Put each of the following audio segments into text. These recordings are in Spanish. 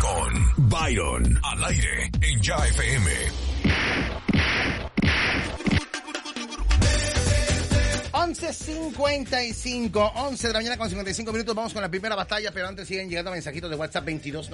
con Byron al aire en Ya FM. 11:55 de la mañana con 55 minutos. Vamos con la primera batalla, pero antes siguen llegando mensajitos de WhatsApp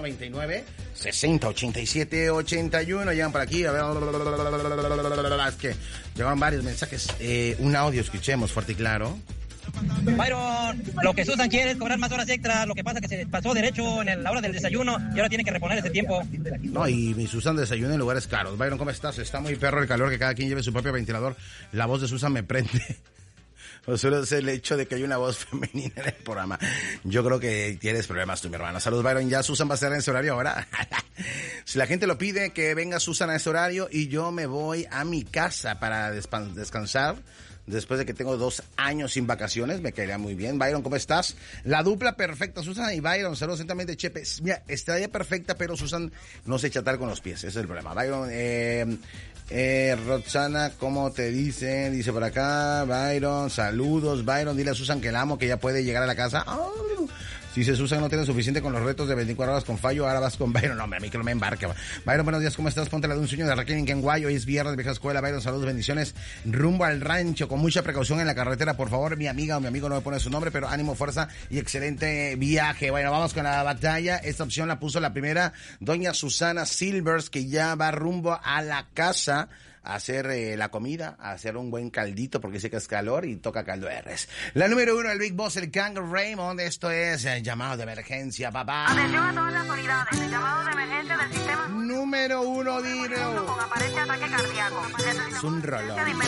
2299-6087-81. Llegan por aquí. A ver, es que llegaron varios mensajes. Un audio, escuchemos fuerte y claro. Byron, lo que Susan quiere es cobrar más horas extras. Lo que pasa es que se pasó derecho en la hora del desayuno y ahora tiene que reponer ese tiempo. No, y mi Susan desayuna en lugares caros. Byron, ¿cómo estás? Está muy perro el calor, que cada quien lleve su propio ventilador. La voz de Susan me prende. O solo es el hecho de que hay una voz femenina en el programa. Yo creo que tienes problemas tú, mi hermana. Saludos, Byron. Ya Susan va a estar en ese horario ahora. Si la gente lo pide, que venga Susan a ese horario y yo me voy a mi casa para descansar. Después de que tengo 2 años sin vacaciones, me caería muy bien. Byron, ¿cómo estás? La dupla perfecta, Susan y Byron. Saludos atentamente, Chepe. Mira, estaría perfecta, pero Susan no se echa tal con los pies. Ese es el problema. Byron, Roxana, ¿cómo te dicen? Dice por acá, Byron, saludos. Byron, dile a Susan que la amo, que ya puede llegar a la casa. Oh. Dice Susan, no tiene suficiente con los retos de 24 horas con fallo, ahora vas con Byron. No, hombre, a mí que no me embarque. Byron, buenos días, ¿cómo estás? Ponte la de un sueño de Raquel en Kenguay. Hoy es viernes de vieja escuela. Byron, saludos, bendiciones. Rumbo al rancho, con mucha precaución en la carretera, por favor. Mi amiga o mi amigo no me pone su nombre, pero ánimo, fuerza y excelente viaje. Bueno, vamos con la batalla. Esta opción la puso la primera, doña Susana Silvers, que ya va rumbo a la casa a hacer la comida, a hacer un buen caldito, porque dice que es calor y toca caldo de res. La número 1, el Big Boss, el Kangaroo Raymond. Esto es el llamado de emergencia, papá. Atención a todas las autoridades. El llamado de emergencia del sistema. Número 1, dilo. Con aparente ataque cardíaco. Es un rolón.